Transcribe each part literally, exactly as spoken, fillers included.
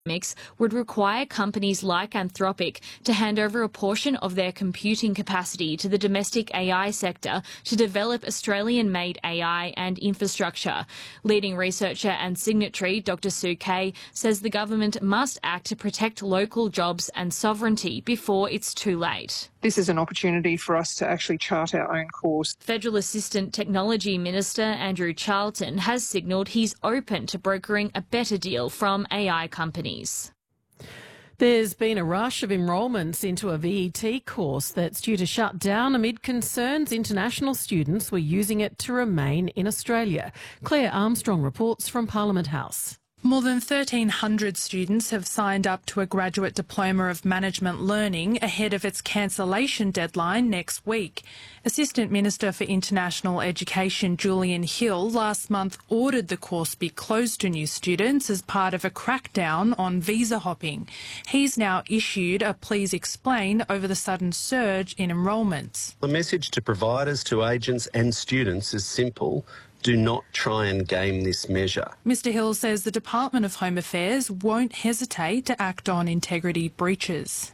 mix would require companies like Anthropic to hand over a portion of their computing capacity to the domestic A I sector to develop Australian-made A I and infrastructure. Leading researcher and signatory Doctor Sue Kay says the government must act to protect local jobs and sovereignty before it's too late. This is an opportunity for us to actually chart our own course. Federal Assistant Technology Minister Andrew Charlton has signalled he's open to brokering a better deal from A I companies. There's been a rush of enrolments into a V E T course that's due to shut down amid concerns international students were using it to remain in Australia. Claire Armstrong reports from Parliament House. More than thirteen hundred students have signed up to a graduate diploma of management learning ahead of its cancellation deadline next week. Assistant Minister for International Education Julian Hill last month ordered the course be closed to new students as part of a crackdown on visa hopping. He's now issued a please explain over the sudden surge in enrolments. The message to providers, to agents and students is simple. Do not try and game this measure. Mr Hill says the Department of Home Affairs won't hesitate to act on integrity breaches.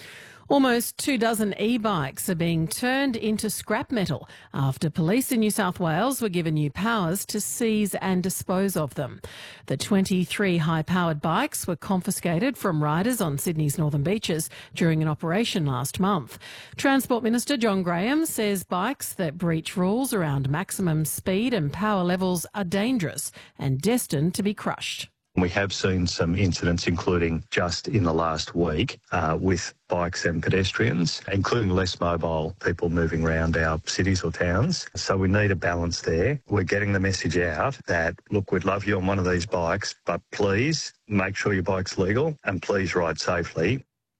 Almost two dozen e-bikes are being turned into scrap metal after police in New South Wales were given new powers to seize and dispose of them. The twenty-three high-powered bikes were confiscated from riders on Sydney's northern beaches during an operation last month. Transport Minister John Graham says bikes that breach rules around maximum speed and power levels are dangerous and destined to be crushed. We have seen some incidents, including just in the last week, uh, with bikes and pedestrians, including less mobile people moving around our cities or towns. So we need a balance there. We're getting the message out that, look, we'd love you on one of these bikes, but please make sure your bike's legal and please ride safely.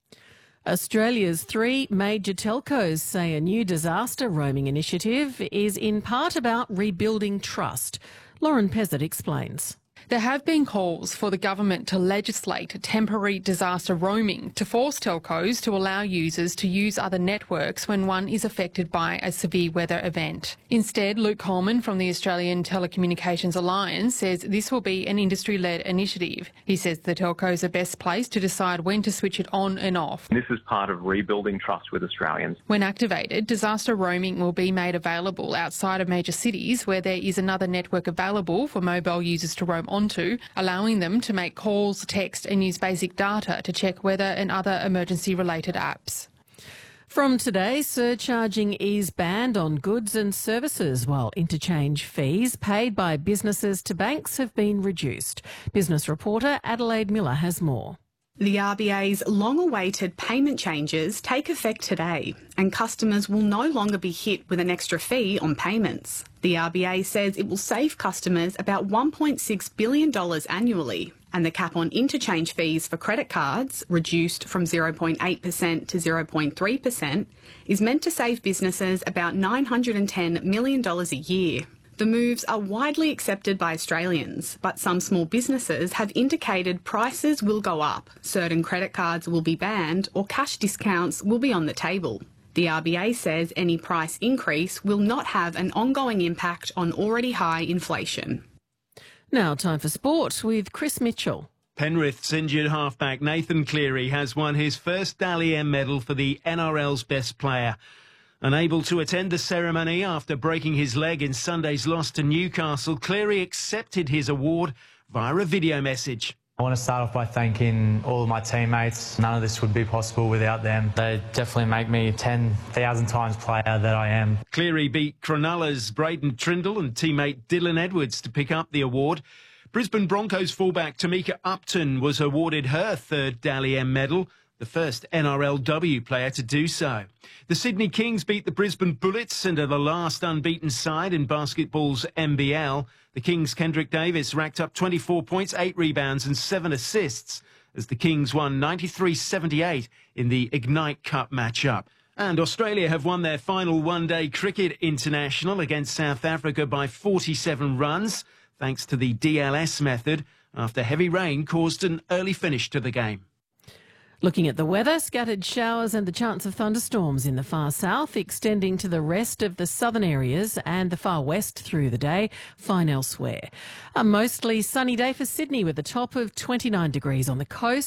Australia's three major telcos say a new disaster roaming initiative is in part about rebuilding trust. Lauren Pezzett explains. There have been calls for the government to legislate temporary disaster roaming to force telcos to allow users to use other networks when one is affected by a severe weather event. Instead, Luke Coleman from the Australian Telecommunications Alliance says this will be an industry-led initiative. He says the telcos are best placed to decide when to switch it on and off. This is part of rebuilding trust with Australians. When activated, disaster roaming will be made available outside of major cities where there is another network available for mobile users to roam onto, allowing them to make calls, text and use basic data to check weather and other emergency-related apps. From today, surcharging is banned on goods and services, while interchange fees paid by businesses to banks have been reduced. Business reporter Adelaide Miller has more. The R B A's long-awaited payment changes take effect today, and customers will no longer be hit with an extra fee on payments. The R B A says it will save customers about one point six billion dollars annually, and the cap on interchange fees for credit cards, reduced from zero point eight percent to zero point three percent, is meant to save businesses about nine hundred ten million dollars a year. The moves are widely accepted by Australians, but some small businesses have indicated prices will go up, certain credit cards will be banned, or cash discounts will be on the table. The R B A says any price increase will not have an ongoing impact on already high inflation. Now time for sport with Chris Mitchell. Penrith's injured halfback Nathan Cleary has won his first Dally M medal for the N R L's best player. Unable to attend the ceremony after breaking his leg in Sunday's loss to Newcastle, Cleary accepted his award via a video message. I want to start off by thanking all of my teammates. None of this would be possible without them. They definitely make me ten thousand times player that I am. Cleary beat Cronulla's Braden Trindle and teammate Dylan Edwards to pick up the award. Brisbane Broncos fullback Tamika Upton was awarded her third Dally M medal, the first N R L W player to do so. The Sydney Kings beat the Brisbane Bullets and are the last unbeaten side in basketball's N B L. The Kings' Kendrick Davis racked up twenty-four points, eight rebounds and seven assists as the Kings won ninety-three seventy-eight in the Ignite Cup matchup. And Australia have won their final one-day cricket international against South Africa by forty-seven runs, thanks to the D L S method, after heavy rain caused an early finish to the game. Looking at the weather, scattered showers and the chance of thunderstorms in the far south, extending to the rest of the southern areas and the far west through the day, fine elsewhere. A mostly sunny day for Sydney with a top of twenty-nine degrees on the coast.